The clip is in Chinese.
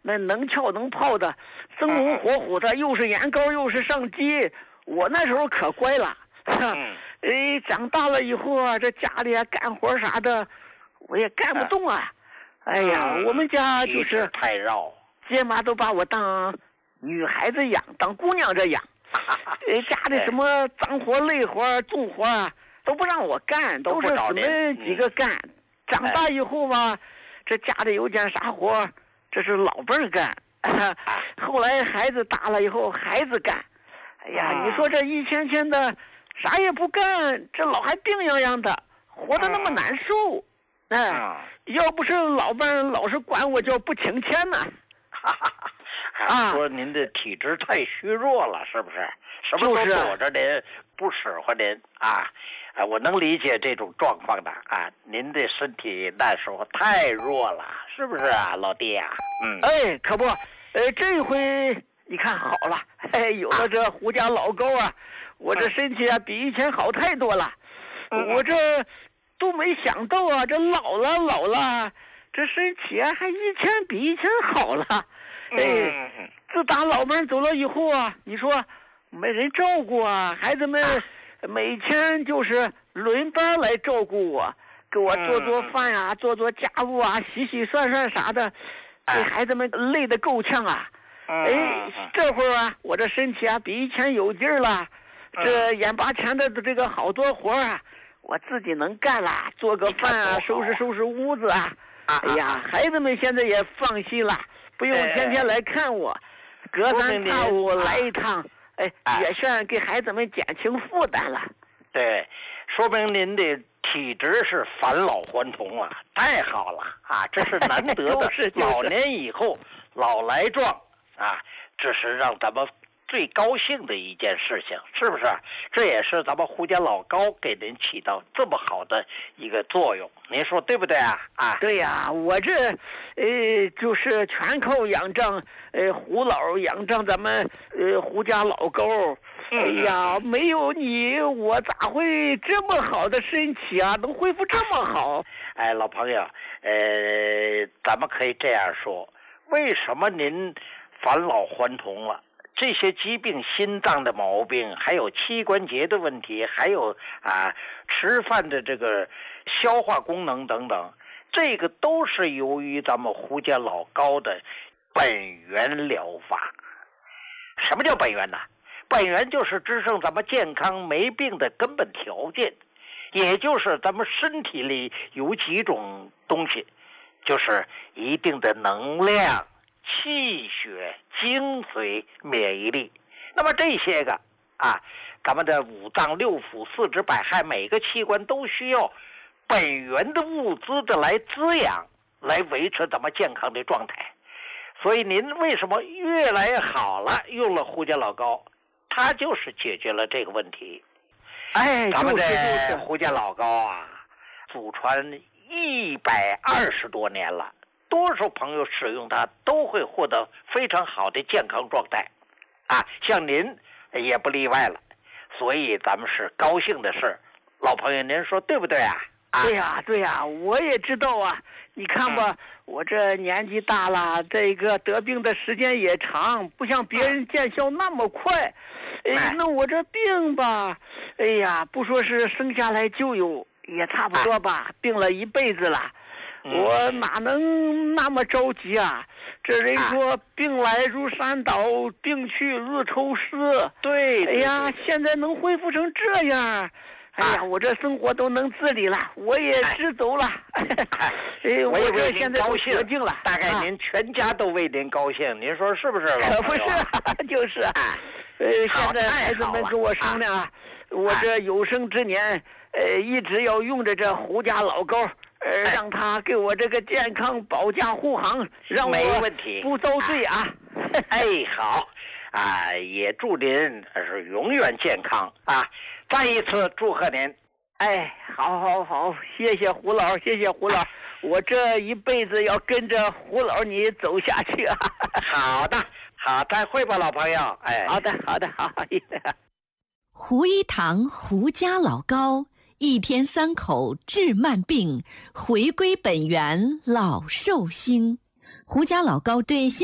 那能敲能泡的，生龙活虎的，又是眼高又是上机。我那时候可乖了。长大了以后啊，这家里干活啥的，我也干不动啊。哎呀，我们家就是太绕， 爹妈都把我当女孩子养，当姑娘这养。家里什么脏活累活重活啊都不让我干，都是姊妹几个干。长大以后吧，这家里有件啥活，这是老辈儿干。后来孩子大了以后，孩子干。哎呀，你说这一天天的啥也不干，这老还病怏怏的，活得那么难受。要不是老伴老是管我叫不请钱呢。 说您的体质太虚弱了，是不是？什么都躲着您，不使唤您啊！我能理解这种状况的啊。您的身体那时候太弱了，是不是啊，老弟啊？ 可不，这回你看好了，有了这胡家老高啊，我这身体啊比以前好太多了。我这都没想到啊，这老了，这身体啊还以前比以前好了。自打老伴走了以后啊，你说没人照顾啊，孩子们每天就是轮班来照顾我，给我做饭啊，做家务啊，洗涮啥的，给孩子们累得够呛啊。这会儿啊，我这身体啊比以前有劲儿了，这眼巴前的这个好多活啊，我自己能干了，做个饭啊，收拾屋子啊。哎呀，孩子们现在也放心了，不用天天来看我，隔三差五来一趟，也算给孩子们减轻负担了。 对，说明您的体质是返老还童了，太好了啊！这是难得的老年以后老来壮啊，这是让咱们最高兴的一件事情，是不是？这也是咱们胡家老高给您起到这么好的一个作用，您说对不对啊？ 对呀，我这就是全靠仰仗胡老仰仗咱们胡家老高。哎呀，没有你，我咋会这么好的身体啊？能恢复这么好？ 老朋友，咱们可以这样说，为什么您返老还童了？这些疾病，心脏的毛病，还有膝关节的问题，还有吃饭的这个消化功能等等，这个都是由于咱们胡家老高的本源疗法。什么叫本源呢？本源就是支撑咱们健康没病的根本条件，也就是咱们身体里有几种东西，就是一定的能量、气血、精髓、免疫力。那么这些个咱们的五脏六腑、四肢百骸，每个器官都需要本源的物资的来滋养，来维持咱们健康的状态。所以您为什么越来越好了，用了胡家老高，它就是解决了这个问题。咱们的胡家老高啊，祖传120多年了，多数朋友使用它都会获得非常好的健康状态像您也不例外了。所以咱们是高兴的事，老朋友您说对不对啊？ 对呀，我也知道啊。你看吧，我这年纪大了，这个得病的时间也长，不像别人见效那么快。那我这病吧，不说是生下来就有，也差不多吧，病了一辈子了。我哪能那么着急啊？这人说病来如山倒，病去如抽丝。 对。 现在能恢复成这样，我这生活都能自理了，我也知足了。 我也这现在高兴得劲了， 大概您全家都为您高兴，您说是不是？ 可不是，就是现在孩子们跟我商量我这有生之年，一直要用着这胡家老高，让他给我这个健康保驾护航，让我不遭罪啊。 好也祝您是永远健康再一次祝贺您。 好，谢谢胡老，谢谢胡老，我这一辈子要跟着胡老你走下去啊。 好的，好，再会吧，老朋友。 好的，好。 胡一堂胡家老高，一天3口治慢病，回归本源老寿星。胡家老高对